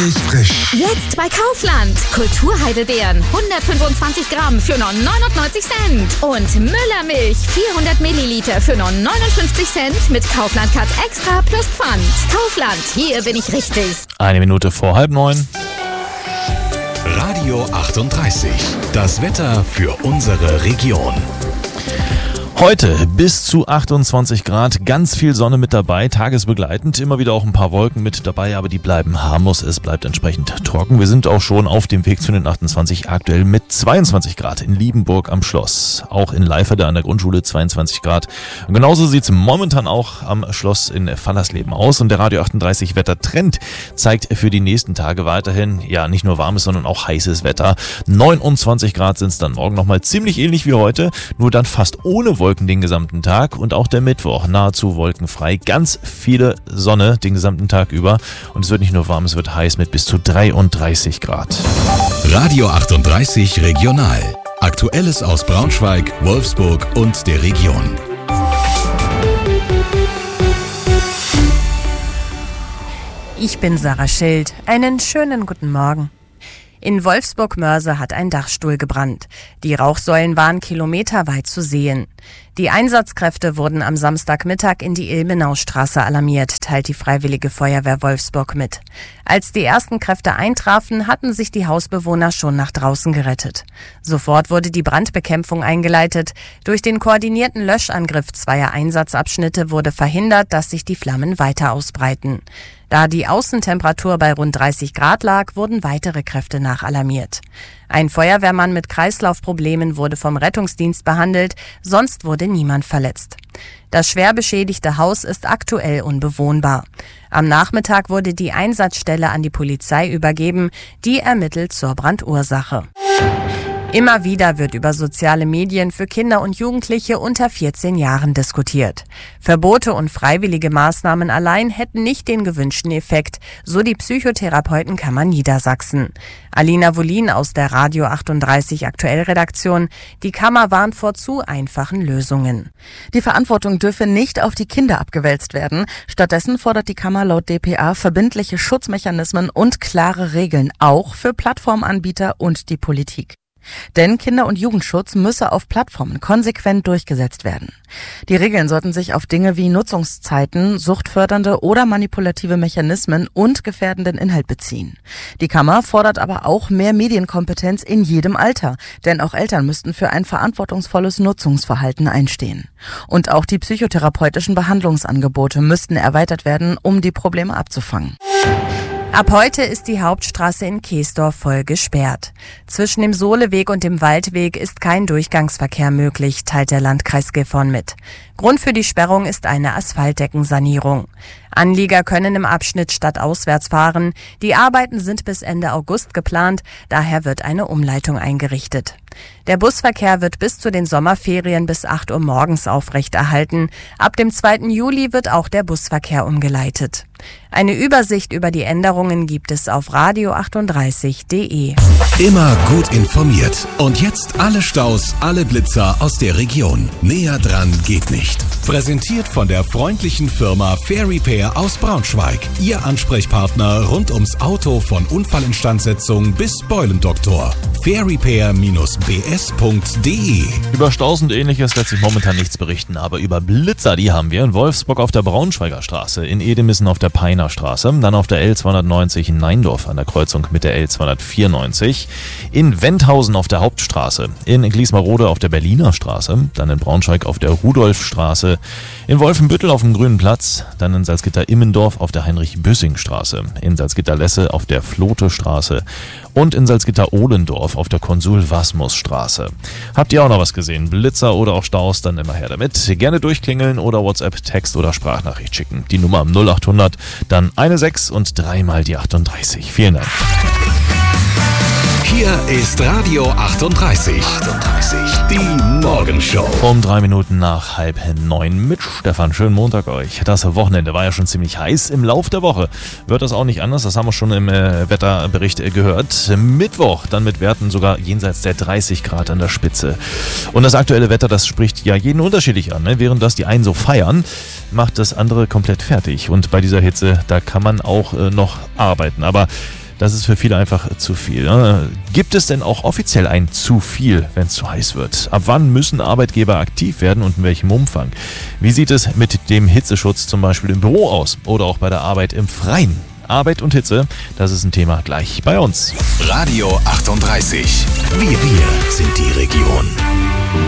frisch. Jetzt bei Kaufland. Kulturheidelbeeren 125 Gramm für nur 99 Cent. Und Müllermilch 400 Milliliter für nur 59 Cent mit Kaufland Cut Extra plus Pfand. Kaufland, hier bin ich richtig. 1 Minute vor 8:30. Radio 38. Das Wetter für unsere Region. Heute bis zu 28 Grad, ganz viel Sonne mit dabei, tagesbegleitend, immer wieder auch ein paar Wolken mit dabei, aber die bleiben harmlos, es bleibt entsprechend trocken. Wir sind auch schon auf dem Weg zu den 28, aktuell mit 22 Grad in Liebenburg am Schloss. Auch in Leiferde an der Grundschule 22 Grad. Und genauso sieht es momentan auch am Schloss in Fallersleben aus. Und der Radio 38 Wettertrend zeigt für die nächsten Tage weiterhin, ja, nicht nur warmes, sondern auch heißes Wetter. 29 Grad sind es dann morgen nochmal ziemlich ähnlich wie heute, nur dann fast ohne Wolken den gesamten Tag und auch der Mittwoch nahezu wolkenfrei. Ganz viele Sonne den gesamten Tag über und es wird nicht nur warm, es wird heiß mit bis zu 33 Grad. Radio 38 Regional. Aktuelles aus Braunschweig, Wolfsburg und der Region. Ich bin Sarah Schild. Einen schönen guten Morgen. In Wolfsburg-Mörse hat ein Dachstuhl gebrannt. Die Rauchsäulen waren kilometerweit zu sehen. Die Einsatzkräfte wurden am Samstagmittag in die Ilmenaustraße alarmiert, teilt die Freiwillige Feuerwehr Wolfsburg mit. Als die ersten Kräfte eintrafen, hatten sich die Hausbewohner schon nach draußen gerettet. Sofort wurde die Brandbekämpfung eingeleitet. Durch den koordinierten Löschangriff zweier Einsatzabschnitte wurde verhindert, dass sich die Flammen weiter ausbreiten. Da die Außentemperatur bei rund 30 Grad lag, wurden weitere Kräfte nachalarmiert. Ein Feuerwehrmann mit Kreislaufproblemen wurde vom Rettungsdienst behandelt, sonst wurde niemand verletzt. Das schwer beschädigte Haus ist aktuell unbewohnbar. Am Nachmittag wurde die Einsatzstelle an die Polizei übergeben, die ermittelt zur Brandursache. Immer wieder wird über soziale Medien für Kinder und Jugendliche unter 14 Jahren diskutiert. Verbote und freiwillige Maßnahmen allein hätten nicht den gewünschten Effekt, so die Psychotherapeutenkammer Niedersachsen. Alina Wolin aus der Radio 38 Aktuell-Redaktion. Die Kammer warnt vor zu einfachen Lösungen. Die Verantwortung dürfe nicht auf die Kinder abgewälzt werden. Stattdessen fordert die Kammer laut dpa verbindliche Schutzmechanismen und klare Regeln, auch für Plattformanbieter und die Politik. Denn Kinder- und Jugendschutz müsse auf Plattformen konsequent durchgesetzt werden. Die Regeln sollten sich auf Dinge wie Nutzungszeiten, suchtfördernde oder manipulative Mechanismen und gefährdenden Inhalt beziehen. Die Kammer fordert aber auch mehr Medienkompetenz in jedem Alter, denn auch Eltern müssten für ein verantwortungsvolles Nutzungsverhalten einstehen. Und auch die psychotherapeutischen Behandlungsangebote müssten erweitert werden, um die Probleme abzufangen. Ab heute ist die Hauptstraße in Keesdorf voll gesperrt. Zwischen dem Sohleweg und dem Waldweg ist kein Durchgangsverkehr möglich, teilt der Landkreis Gifhorn mit. Grund für die Sperrung ist eine Asphaltdeckensanierung. Anlieger können im Abschnitt stadtauswärts fahren. Die Arbeiten sind bis Ende August geplant, daher wird eine Umleitung eingerichtet. Der Busverkehr wird bis zu den Sommerferien bis 8 Uhr morgens aufrechterhalten. Ab dem 2. Juli wird auch der Busverkehr umgeleitet. Eine Übersicht über die Änderungen gibt es auf radio38.de. Immer gut informiert. Und jetzt alle Staus, alle Blitzer aus der Region. Näher dran geht nicht. Präsentiert von der freundlichen Firma Fair Repair aus Braunschweig. Ihr Ansprechpartner rund ums Auto von Unfallinstandsetzung bis Beulendoktor. fairrepair-bs.de. Über Staus und Ähnliches lässt sich momentan nichts berichten, aber über Blitzer, die haben wir in Wolfsburg auf der Braunschweiger Straße, in Edemissen auf der Peiner Straße, dann auf der L290 in Neindorf an der Kreuzung mit der L294, in Wendhausen auf der Hauptstraße, in Gliesmarode auf der Berliner Straße, dann in Braunschweig auf der Rudolfstraße, in Wolfenbüttel auf dem Grünen Platz, dann in Salzgitter-Immendorf auf der Heinrich-Büssing-Straße, in Salzgitter-Lesse auf der Flote-Straße und in Salzgitter-Ohlendorf auf der Konsul-Wasmus-Straße. Habt ihr auch noch was gesehen? Blitzer oder auch Staus? Dann immer her damit. Gerne durchklingeln oder WhatsApp, Text oder Sprachnachricht schicken. Die Nummer am 0800, dann 16 und 3 mal die 38. Vielen Dank. Hier ist Radio 38. Die Morgenshow. Um 3 Minuten nach 8:30 mit Stefan. Schönen Montag euch. Das Wochenende war ja schon ziemlich heiß. Im Lauf der Woche wird das auch nicht anders. Das haben wir schon im Wetterbericht gehört. Mittwoch dann mit Werten sogar jenseits der 30 Grad an der Spitze. Und das aktuelle Wetter, das spricht ja jeden unterschiedlich an. Ne? Während das die einen so feiern, macht das andere komplett fertig. Und bei dieser Hitze, da kann man auch noch arbeiten. Aber Das ist für viele einfach zu viel. Gibt es denn auch offiziell ein zu viel, wenn es zu heiß wird? Ab wann müssen Arbeitgeber aktiv werden und in welchem Umfang? Wie sieht es mit dem Hitzeschutz zum Beispiel im Büro aus oder auch bei der Arbeit im Freien? Arbeit und Hitze, das ist ein Thema gleich bei uns. Radio 38. Wir sind die Region.